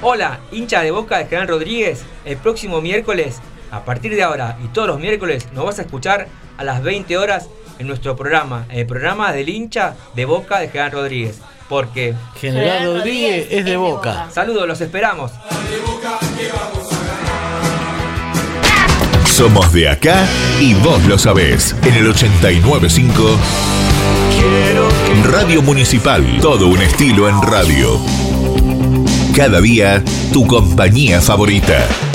Hola, hincha de Boca de General Rodríguez. El próximo miércoles, a partir de ahora y todos los miércoles, nos vas a escuchar a las 20 horas en nuestro programa, el programa del hincha de Boca de General Rodríguez. Porque General Rodríguez es de Boca. Saludos, los esperamos. Somos de acá y vos lo sabés. En el 89.5 Radio Municipal. Todo un estilo en radio. Cada día, tu compañía favorita.